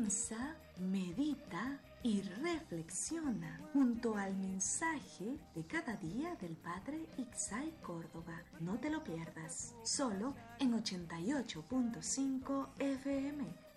Piensa, medita y reflexiona junto al mensaje de cada día del Padre Ixay Córdoba. No te lo pierdas, solo en 88.5 FM.